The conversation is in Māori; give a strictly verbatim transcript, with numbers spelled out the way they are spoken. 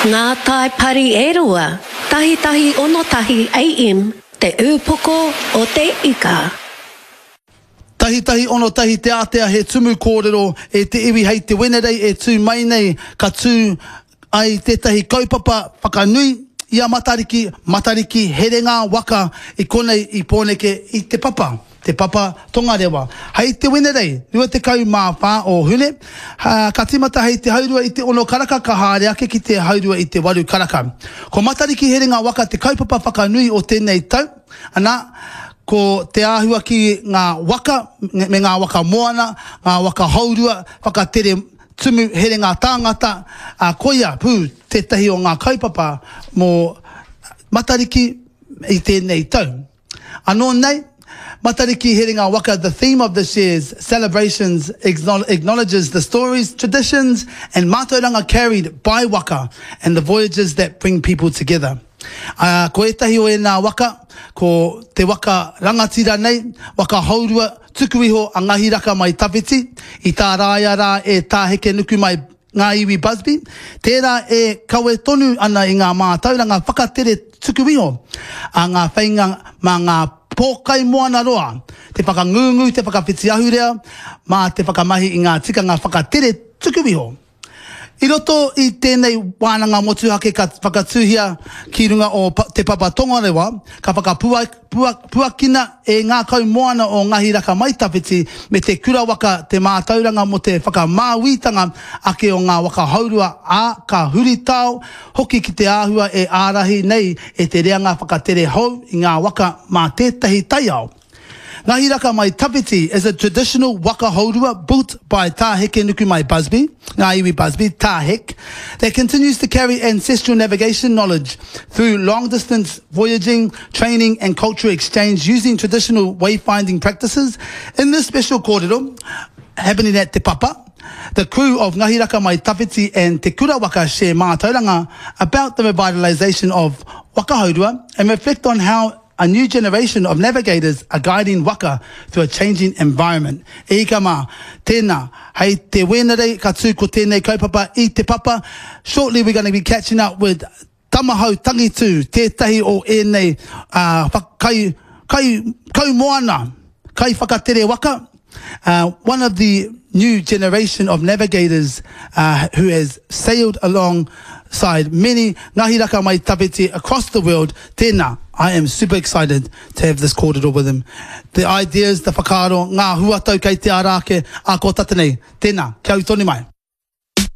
Ngā tai pari e rua, tahi tahi ono tahi A M, te ūpoko o te ika. Tahi tahi ono tahi te atea he tumu kōrero e te iwi hei te wenerei e tū mai nei ka tū ai tētahi kaupapa whakanui ia matariki, matariki herenga waka i konei i pōneke i te papa. Te papa tongarewa. Hei te wenerei, rua te kau mā whā o hune. Ha, ka timata hei te haurua i te ono karaka, ka haere ake ki te haurua i te waru karaka. Ko matariki herenga waka te kaupapa whakanui o tēnei tau. Ana, ko te āhua ki ngā waka, me ngā waka moana, ngā waka haurua, whakatere tumu herenga tāngata, a koia pū tētahi o ngā kaupapa mō matariki i tēnei tau. Anō nei, Matariki herenga waka, the theme of this year's celebrations acknowledges the stories, traditions and mātauranga carried by waka and the voyages that bring people together. Uh, ko etahi o e nā waka, ko te waka rangatira nei, waka haurua tukuiho a ngahi raka mai tawhiti, i tā rāia rā e tā heke nuku mai ngā iwi Busby. Tērā e kawe tonu ana i ngā mātauranga whakatere tukuiho a ngā whainga mā ngā pōkai moana roa, te whakangungu, te whakawhiti ahurea, mā te whakamahi i ngā tikanga whakatere tukuiho. I roto i tēnei wānanga motuhake ka whakatuhia ki runga o te papa tongarewa, ka whakapuakina e ngā kau moana o ngahi raka mai tawhiti me te kura waka te mātauranga mo te whakamāwitanga ake o ngā waka haurua a ka huritau, hoki ki te āhua e ārahi nei e te reanga whakatere hou i ngā waka mā tētahi taiao. Ngahi raka mai tawhiti is a traditional waka haurua built by Tā Heke Nuku Mai Busby, ngā iwi Busby, Tā Hek, that continues to carry ancestral navigation knowledge through long-distance voyaging, training and cultural exchange using traditional wayfinding practices. In this special kōrero, happening at Te Papa, the crew of Ngahi Raka Mai Tawhiti and Te Kura Waka share mātauranga about the revitalisation of waka haurua and reflect on how a new generation of navigators are guiding waka through a changing environment. E ka mā, tēnā, hei te wenerei ka tū ko tēnei kaupapa i te papa. Shortly we're going to be catching up with Tamahau Tangitu, tētahi o e nei uh, kai, kai, kai moana, kai whakatere waka. Uh, one of the new generation of navigators uh, who has sailed alongside many ngahi raka mai tawhiti across the world. Tēnā, I am super excited to have this kōrero with him. The ideas, the whakaaro, ngā huatau kei te arake, a ko tatanei. Tēnā, kia ui toni mai.